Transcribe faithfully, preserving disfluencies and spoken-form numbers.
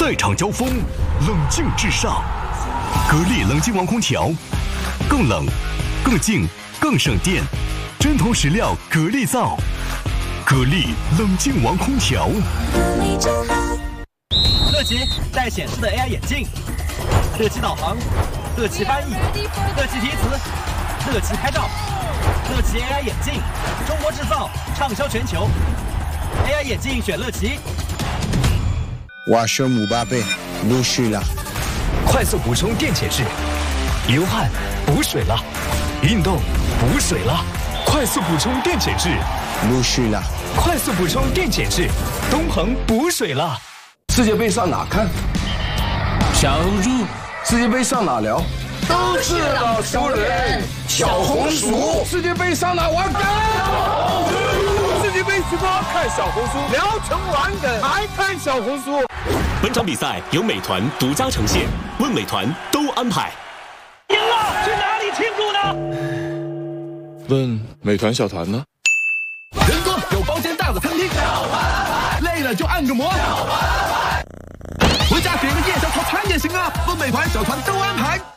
赛场交锋，冷静至上。格力冷静王空调，更冷、更静、更省电，真材实料，格力造。格力冷静王空调。 乐奇带显示的 A I 眼镜，乐奇导航，乐奇翻译，乐奇提词，乐奇拍照，乐奇 A I 眼镜，中国制造，畅销全球。A I 眼镜选乐奇。 我是姆巴佩，不是了。 快速补充电解质，流汗补水了，运动补水了，快速补充电解质， 不是了。 快速补充电解质，东鹏补水了。 世界杯上哪看？ 小猪。 世界杯上哪聊？ 都是老熟人。 小红薯。 世界杯上哪玩梗？世界杯直播看小红书，聊成玩梗还看小红书。 本场比赛由美团独家呈现，问美团都安排。 赢了，去哪里庆祝呢？ 问美团小团呢？ 人多有包间大的餐厅，累了就按个摩。回家点个夜宵套餐也行啊，问美团小团都安排。